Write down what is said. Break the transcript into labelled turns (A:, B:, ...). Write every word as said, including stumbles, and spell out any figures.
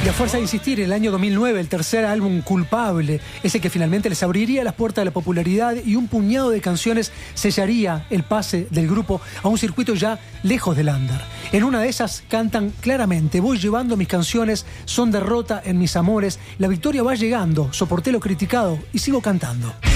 A: Y a fuerza de insistir, en el año dos mil nueve, el tercer álbum, Culpable, ese que finalmente les abriría las puertas de la popularidad y un puñado de canciones sellaría el pase del grupo a un circuito ya lejos del under. En una de esas cantan claramente: voy llevando mis canciones, son derrota en mis amores, la victoria va llegando, soporté lo criticado y sigo cantando.